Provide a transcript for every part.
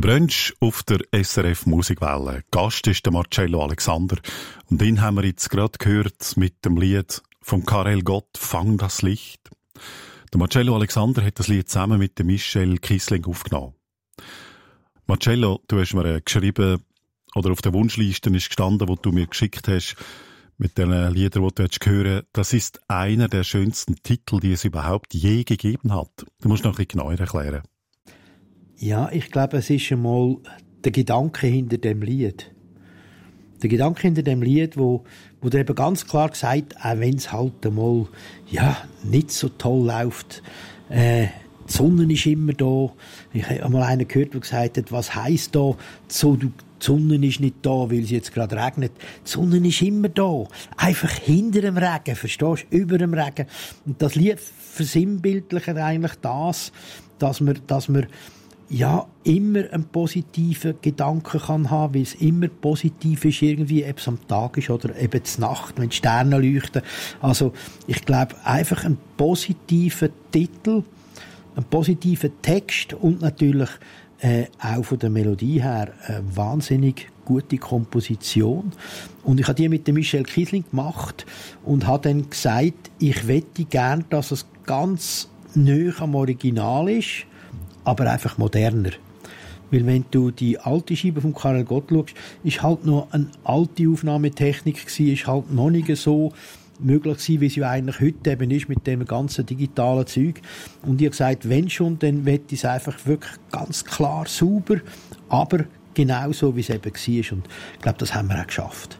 Brunch auf der SRF Musikwelle. Gast ist der Marcello Alexander. Und ihn haben wir jetzt gerade gehört mit dem Lied von Karel Gott, «Fang das Licht». Der Marcello Alexander hat das Lied zusammen mit dem Michel Kiesling aufgenommen. Marcello, du hast mir geschrieben, oder auf der Wunschliste ist gestanden, wo du mir geschickt hast, mit den Liedern, die du jetzt hören, das ist einer der schönsten Titel, die es überhaupt je gegeben hat. Du musst noch ein bisschen genauer erklären. Ja, ich glaube, es ist einmal der Gedanke hinter dem Lied. Der Gedanke hinter dem Lied, wo der eben ganz klar gesagt, auch wenn es halt einmal, ja, nicht so toll läuft, die Sonne ist immer da. Ich habe einmal einen gehört, der gesagt hat, was heisst da, die Sonne ist nicht da, weil es jetzt gerade regnet. Die Sonne ist immer da. Einfach hinter dem Regen, verstehst du? Über dem Regen. Und das Lied versinnbildlicht eigentlich das, dass man ja immer einen positiven Gedanken kann haben, weil es immer positiv ist, irgendwie, ob es am Tag ist oder eben zur Nacht, wenn die Sterne leuchten. Also, ich glaube, einfach einen positiven Titel, einen positiven Text und natürlich auch von der Melodie her eine wahnsinnig gute Komposition. Und ich habe die mit dem Michel Kiesling gemacht und habe dann gesagt, ich wette gern, dass es ganz nahe am Original ist, aber einfach moderner. Weil wenn du die alte Scheibe von Karel Gott schaust, ist halt noch eine alte Aufnahmetechnik gewesen, ist halt noch nicht so möglich gewesen, wie es ja eigentlich heute eben ist mit dem ganzen digitalen Zeug. Und ich habe gesagt, wenn schon, dann möchte ich es einfach wirklich ganz klar sauber, aber genau so, wie es eben war. Und ich glaube, das haben wir auch geschafft.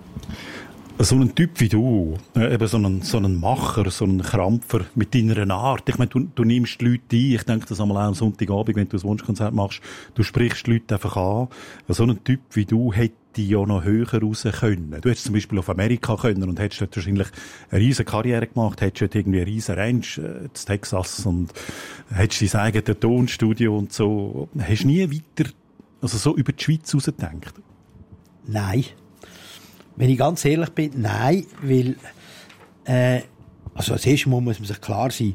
So ein Typ wie du, eben so ein Macher, so ein Krampfer mit deiner Art. Ich meine, du nimmst die Leute ein. Ich denke das einmal auch am Sonntagabend, wenn du ein Wunschkonzert machst. Du sprichst die Leute einfach an. So ein Typ wie du hätte ja noch höher raus können. Du hättest zum Beispiel auf Amerika können und hättest dort wahrscheinlich eine riesen Karriere gemacht, hättest dort irgendwie eine riesen Ranch in Texas und hättest dein eigenes Tonstudio und so. Hast du nie weiter, also so über die Schweiz raus gedacht? Nein. Wenn ich ganz ehrlich bin, nein, weil, also als erstes Mal muss man sich klar sein,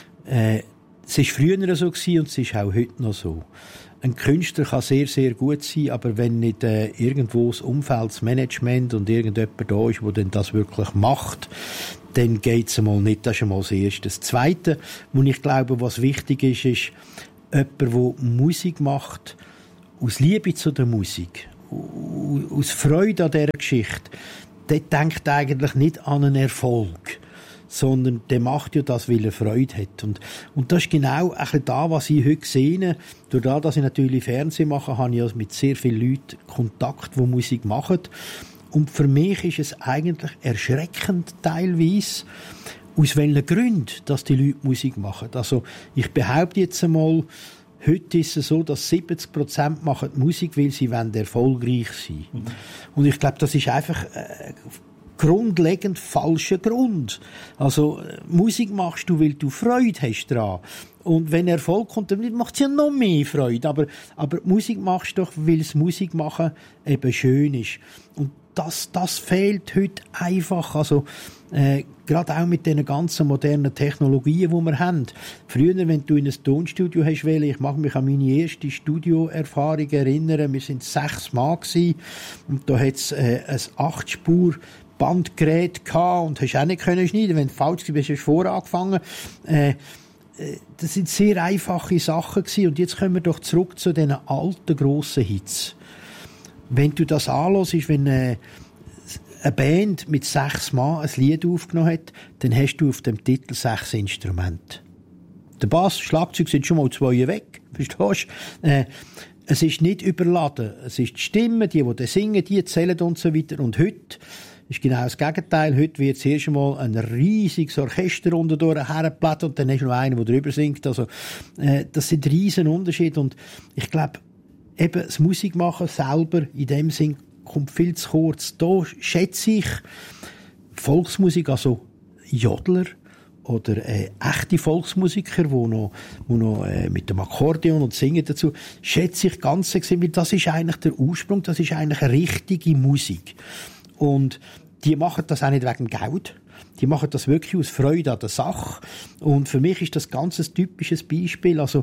es war früher so gewesen und es ist auch heute noch so. Ein Künstler kann sehr, sehr gut sein, aber wenn nicht irgendwo das Umfeld, das Management und irgendjemand da ist, der dann das wirklich macht, dann geht's einmal nicht. Das ist einmal das Erste. Das Zweite, was ich glaube, was wichtig ist, ist jemand, der Musik macht, aus Liebe zu der Musik, aus Freude an dieser Geschichte, der denkt eigentlich nicht an einen Erfolg, sondern der macht ja das, weil er Freude hat. Und das ist genau ein bisschen das, was ich heute sehe. Durch das, dass ich natürlich Fernsehen mache, habe ich also mit sehr vielen Leuten Kontakt, die Musik machen. Und für mich ist es eigentlich erschreckend teilweise, aus welchen Gründen, dass die Leute Musik machen. Also ich behaupte jetzt einmal, heute ist es so, dass 70% machen Musik, weil sie erfolgreich sein wollen. Und ich glaube, das ist einfach grundlegend falscher Grund. Also Musik machst du, weil du Freude hast dran. Und wenn Erfolg kommt, dann macht es ja noch mehr Freude. Aber Musik machst du doch, weil das Musikmachen eben schön ist. Und das fehlt heute einfach. Also gerade auch mit den ganzen modernen Technologien, die wir haben. Früher, wenn du in ein Tonstudio hast, ich mag mich an meine erste Studioerfahrung erinnern, wir sind 6 Mann gewesen, und da hat es ein 8-Spur Bandgerät gehabt und hast auch nicht können schneiden. Wenn du falsch bist, hast du vorangefangen. Das sind sehr einfache Sachen gewesen. Und jetzt kommen wir doch zurück zu diesen alten, grossen Hits. Wenn du das anhörst, wenn eine Band mit 6 Mann ein Lied aufgenommen hat, dann hast du auf dem Titel 6 Instrumente. Der Bass, Schlagzeug sind schon mal 2 weg. Verstehst du? Es ist nicht überladen. Es ist die Stimme, die singen, die zählen und so weiter. Und heute ist genau das Gegenteil. Heute wird zuerst einmal ein riesiges Orchester unterdurch hergeblättert und dann hast du noch einen, der drüber singt. Also, das sind riesen Unterschiede. Und ich glaube, eben das Musikmachen selber in dem Sinn kommt viel zu kurz. Da schätze ich Volksmusik, also Jodler oder echte Volksmusiker, die noch mit dem Akkordeon und Singen dazu, schätze ich ganz extrem, weil das ist eigentlich der Ursprung, das ist eigentlich eine richtige Musik. Und die machen das auch nicht wegen Geld. Die machen das wirklich aus Freude an der Sache. Und für mich ist das ganz ein typisches Beispiel. Also,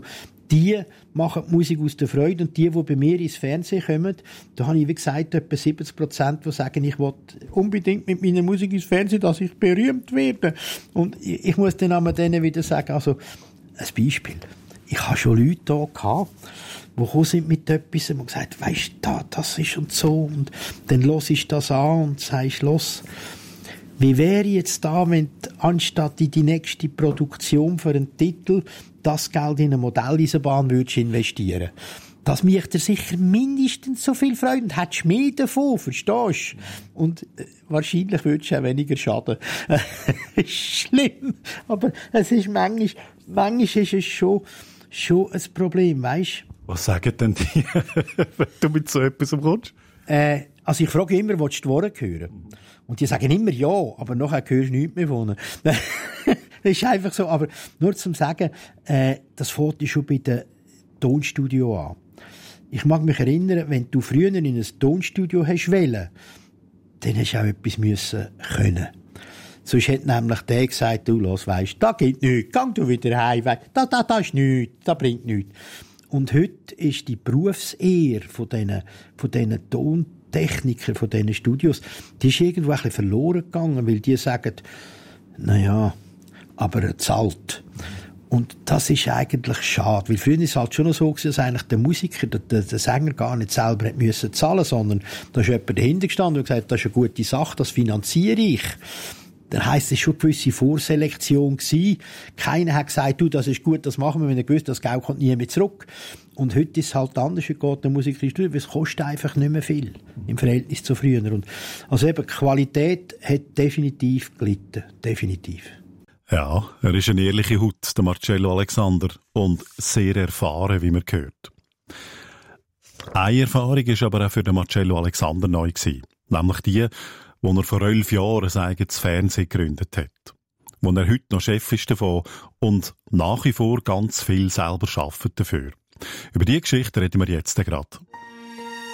die machen die Musik aus der Freude und die bei mir ins Fernsehen kommen, da habe ich, wie gesagt, etwa 70%, die sagen, ich will unbedingt mit meiner Musik ins Fernsehen, dass ich berühmt werde. Und ich muss dann einmal denen wieder sagen, also, ein Beispiel. Ich habe schon Leute da gehabt, die gekommen sind mit etwas und gesagt, weisst du, das ist und so. Und dann hörst du das an und sagst, los, wie wäre jetzt da, wenn du, anstatt in die nächste Produktion für einen Titel das Geld in eine Modelleisenbahn würdest investieren? Das macht dir sicher mindestens so viel Freude und hättest mehr davon, verstehst du? Und wahrscheinlich würdest du auch weniger schaden. Ist schlimm, aber es ist manchmal ist es schon ein Problem, weisst? Was sagen denn die, wenn du mit so etwas kommst? Also ich frage immer, willst du die Worte hören? Und die sagen immer ja, aber nachher hörst du nichts mehr von ihnen. Das ist einfach so, aber nur zum Sagen, das fängt schon bei den Tonstudio an. Ich mag mich erinnern, wenn du früher in ein Tonstudio hast wollen, dann hast du auch etwas müssen können. Sonst hat nämlich der gesagt, du, los, weisst, da geht nichts, geh du wieder heim, da ist nichts, da bringt nichts. Und heute ist die Berufsehre von diesen Tontechnikern, von diesen Studios, die ist irgendwo ein bisschen verloren gegangen, weil die sagen, naja, aber er zahlt. Und das ist eigentlich schade, weil früher ist es halt schon noch so gewesen, dass eigentlich der Musiker, der Sänger gar nicht selber hat müssen zahlen, sondern da ist jemand dahinter gestanden und gesagt, das ist eine gute Sache, das finanziere ich. Dann heisst, es war schon eine gewisse Vorselektion gewesen. Keiner hat gesagt, du, das ist gut, das machen wir, wenn er gewusst, das Geld kommt nie mehr zurück. Und heute ist es halt anders, heute geht der Musiker ins Studio, weil es kostet einfach nicht mehr viel im Verhältnis zu früher. Und also eben, die Qualität hat definitiv gelitten. Definitiv. Ja, er ist eine ehrliche Haut, der Marcello Alexander, und sehr erfahren, wie man hört. Eine Erfahrung war aber auch für den Marcello Alexander neu gewesen, nämlich die, wo er vor 11 Jahren ein eigenes Fernsehen gegründet hat. Wo er heute noch Chef ist davon und nach wie vor ganz viel selber arbeitet dafür. Über diese Geschichte reden wir jetzt gerade.